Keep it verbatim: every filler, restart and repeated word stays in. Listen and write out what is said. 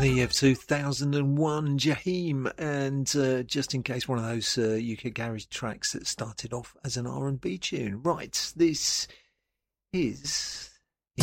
Johnny of two thousand one, Jaheim, and uh, just in case, one of those uh, U K garage tracks that started off as an R and B tune. Right, this is